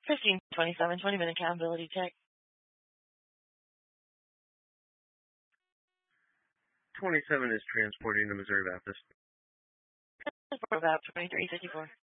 1527, 20-minute accountability check. 27 is transporting to Missouri Baptist. For about 2354.